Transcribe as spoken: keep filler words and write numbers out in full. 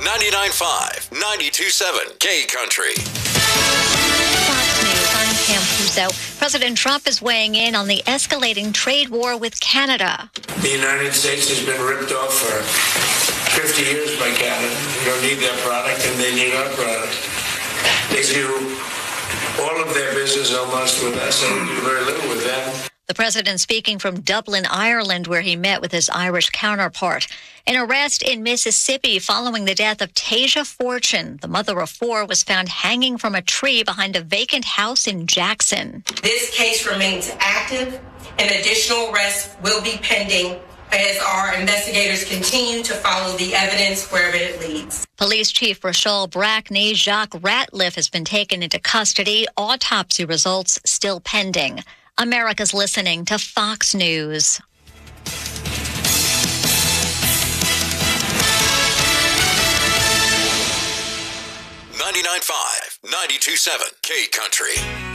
ninety-nine point five, ninety-two point seven K Country. Fox News, I'm Pam Puzo. President Trump is weighing in on the escalating trade war with Canada. The United States has been ripped off for fifty years by Canada. We don't need their product, and they need our product. They do all of their business almost with us, and we do very little with them. The president speaking from Dublin, Ireland, where he met with his Irish counterpart. An arrest in Mississippi following the death of Tasia Fortune. The mother of four was found hanging from a tree behind a vacant house in Jackson. This case remains active, and additional arrests will be pending as our investigators continue to follow the evidence wherever it leads. Police Chief Rachel Brackney, Jacques Ratliff has been taken into custody. Autopsy results still pending. America's listening to Fox News. ninety-nine point five, ninety-two point seven K Country.